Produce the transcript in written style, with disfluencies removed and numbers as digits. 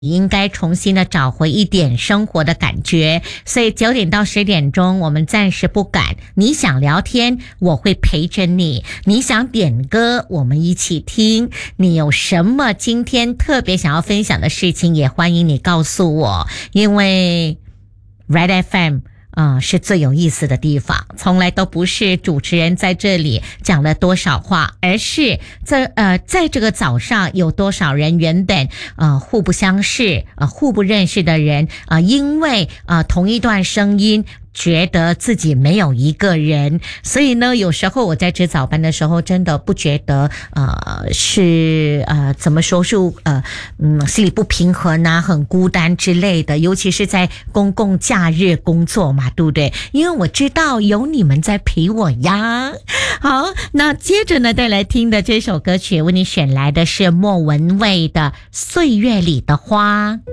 应该重新的找回一点生活的感觉，所以9点到10点钟我们暂时不赶。你想聊天，我会陪着你；你想点歌，我们一起听。你有什么今天特别想要分享的事情，也欢迎你告诉我，因为 Red FM是最有意思的地方，从来都不是主持人在这里讲了多少话，而是在这个早上有多少人原本互不相识互不认识的人因为同一段声音觉得自己没有一个人，所以呢，有时候我在值早班的时候，真的不觉得是怎么说是心里不平衡啊，很孤单之类的，尤其是在公共假日工作嘛，对不对？因为我知道有你们在陪我呀。好，那接着呢，带来听的这首歌曲为你选来的是莫文蔚的《岁月里的花》。